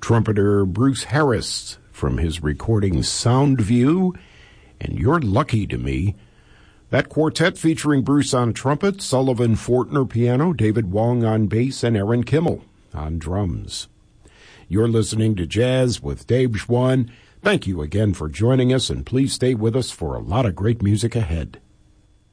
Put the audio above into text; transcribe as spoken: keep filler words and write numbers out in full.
trumpeter Bruce Harris from his recording Soundview, and You're Lucky to Me. That quartet featuring Bruce on trumpet, Sullivan Fortner piano, David Wong on bass, and Aaron Kimmel on drums. You're listening to Jazz with Dave Schwann. Thank you again for joining us, and please stay with us for a lot of great music ahead.